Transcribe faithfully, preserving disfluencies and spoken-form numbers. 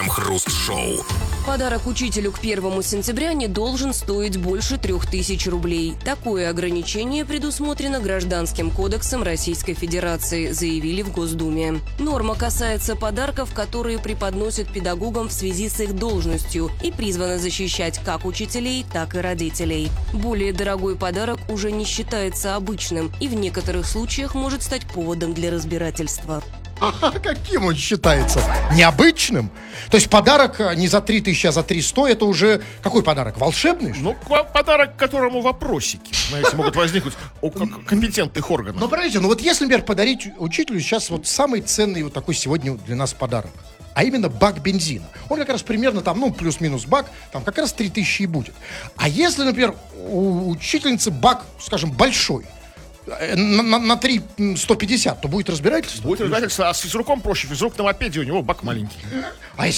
Крем-хруст-шоу. Подарок учителю к первому сентября не должен стоить больше трех тысяч рублей. Такое ограничение предусмотрено Гражданским кодексом Российской Федерации, заявили в Госдуме. Норма касается подарков, которые преподносят педагогам в связи с их должностью и призвана защищать как учителей, так и родителей. Более дорогой подарок уже не считается обычным и в некоторых случаях может стать поводом для разбирательства. А каким он считается? Необычным? То есть подарок не за три тысячи, а за триста, это уже какой подарок? Волшебный? Ну, подарок, к которому вопросики, знаете, могут возникнуть у компетентных органов. Ну, подождите, ну вот если, например, подарить учителю сейчас вот самый ценный вот такой сегодня для нас подарок, а именно бак бензина. Он как раз примерно там, ну, плюс-минус бак, там как раз три тысячи и будет. А если, например, у учительницы бак, скажем, большой, на, на, на три сто пятьдесят, то будет разбирательство. Будет разбирательство, а с физруком проще. Физрук на мопеде, у него бак маленький. А если